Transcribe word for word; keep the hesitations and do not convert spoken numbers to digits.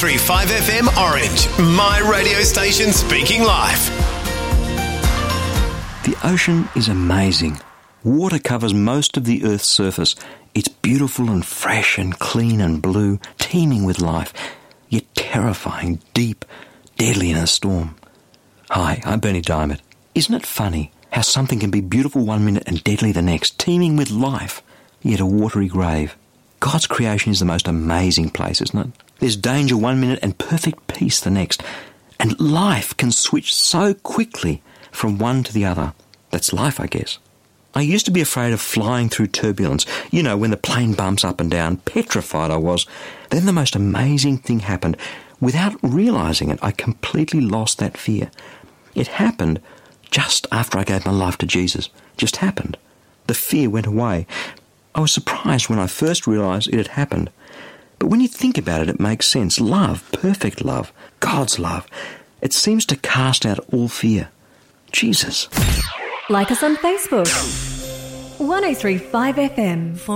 three five F M Orange, my radio station speaking life. The ocean is amazing. Water covers most of the Earth's surface. It's beautiful and fresh and clean and blue, teeming with life, yet terrifying, deep, deadly in a storm. Hi, I'm Bernie Diamond. Isn't it funny how something can be beautiful one minute and deadly the next, teeming with life, yet a watery grave? God's creation is the most amazing place, isn't it? There's danger one minute and perfect peace the next. And life can switch so quickly from one to the other. That's life, I guess. I used to be afraid of flying through turbulence. You know, when the plane bumps up and down, petrified I was. Then the most amazing thing happened. Without realising it, I completely lost that fear. It happened just after I gave my life to Jesus. Just happened. The fear went away. I was surprised when I first realised it had happened. But when you think about it, it makes sense. Love, perfect love, God's love, it seems to cast out all fear. Jesus. Like us on Facebook. one oh three five F M.